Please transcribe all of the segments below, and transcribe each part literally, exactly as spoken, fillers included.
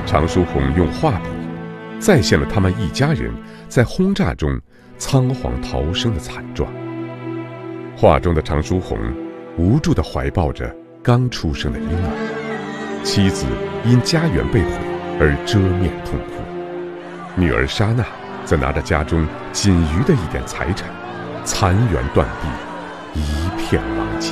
常书鸿用画笔再现了他们一家人在轰炸中仓皇逃生的惨状。画中的常书鸿无助地怀抱着刚出生的婴儿，妻子因家园被毁而遮面痛哭，女儿莎娜则拿着家中仅余的一点财产，残垣断壁，一片狼藉。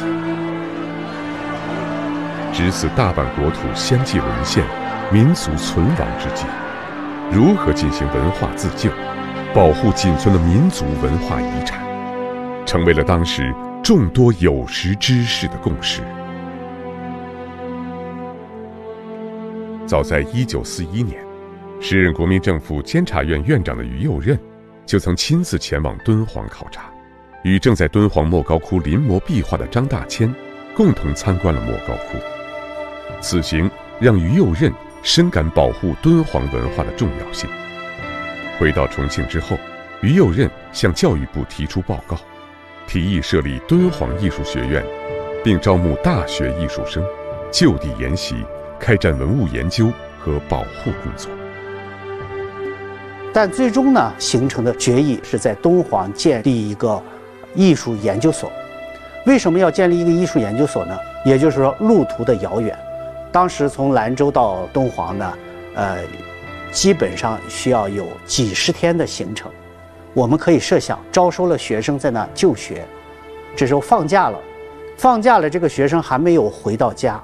值此大半国土相继沦陷、民族存亡之际，如何进行文化自救，保护仅存的民族文化遗产，成为了当时众多有识之士的共识。早在一九四一年，时任国民政府监察院院长的于右任就曾亲自前往敦煌考察，与正在敦煌莫高窟临摹壁画的张大千共同参观了莫高窟。此行让于右任深感保护敦煌文化的重要性。回到重庆之后，于右任向教育部提出报告，提议设立敦煌艺术学院，并招募大学艺术生，就地研习，开展文物研究和保护工作。 但最终呢，形成的决议是在敦煌建立一个艺术研究所。为什么要建立一个艺术研究所呢？也就是说，路途的遥远，当时从兰州到敦煌呢，呃，基本上需要有几十天的行程。我们可以设想，招收了学生在那就学，这时候放假了，放假了，这个学生还没有回到家，